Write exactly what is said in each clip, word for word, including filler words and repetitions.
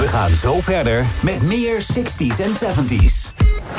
gaan zo verder met meer zestig's en zeventig's.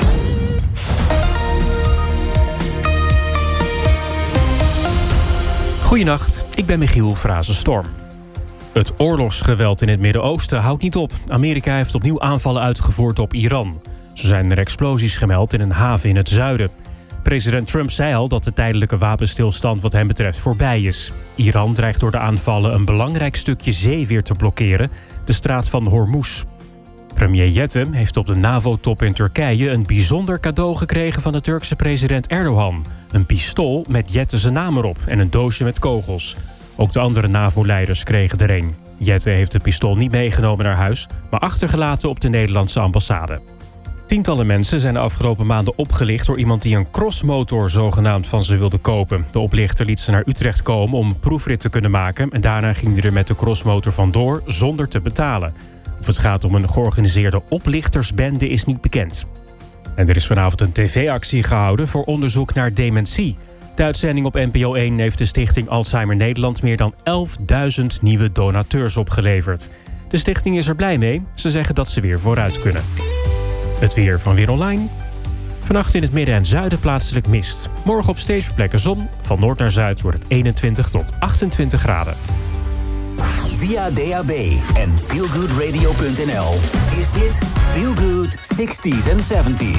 Goedenacht, ik ben Michiel Frazenstorm. Het oorlogsgeweld in het Midden-Oosten houdt niet op. Amerika heeft opnieuw aanvallen uitgevoerd op Iran. Zo zijn er explosies gemeld in een haven in het zuiden. President Trump zei al dat de tijdelijke wapenstilstand wat hem betreft voorbij is. Iran dreigt door de aanvallen een belangrijk stukje zee weer te blokkeren, de straat van Hormuz. Premier Yettem heeft op de NAVO-top in Turkije een bijzonder cadeau gekregen van de Turkse president Erdogan. Een pistool met Yettem's naam erop en een doosje met kogels. Ook de andere NAVO-leiders kregen er een. Yettem heeft de pistool niet meegenomen naar huis, maar achtergelaten op de Nederlandse ambassade. Tientallen mensen zijn de afgelopen maanden opgelicht door iemand die een crossmotor zogenaamd van ze wilde kopen. De oplichter liet ze naar Utrecht komen om een proefrit te kunnen maken en daarna ging hij er met de crossmotor vandoor zonder te betalen. Of het gaat om een georganiseerde oplichtersbende is niet bekend. En er is vanavond een tv-actie gehouden voor onderzoek naar dementie. De uitzending op N P O één heeft de stichting Alzheimer Nederland meer dan elfduizend nieuwe donateurs opgeleverd. De stichting is er blij mee. Ze zeggen dat ze weer vooruit kunnen. Het weer van Weer Online. Vannacht in het midden en zuiden plaatselijk mist. Morgen op steeds meer plekken zon. Van noord naar zuid wordt het eenentwintig tot achtentwintig graden. Via D A B en feelgoodradio punt n l is dit Feel Good zestig's en zeventig's.